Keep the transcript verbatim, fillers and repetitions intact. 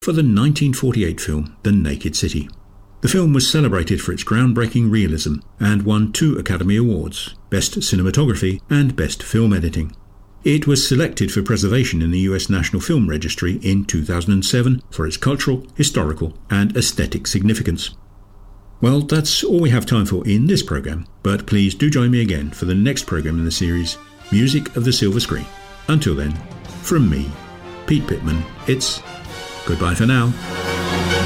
for the nineteen forty-eight film The Naked City. The film was celebrated for its groundbreaking realism and won two Academy Awards, Best Cinematography and Best Film Editing. It was selected for preservation in the U S National Film Registry in two thousand seven for its cultural, historical and aesthetic significance. Well, that's all we have time for in this programme, but please do join me again for the next programme in the series, Music of the Silver Screen. Until then, from me, Pete Pittman, it's goodbye for now.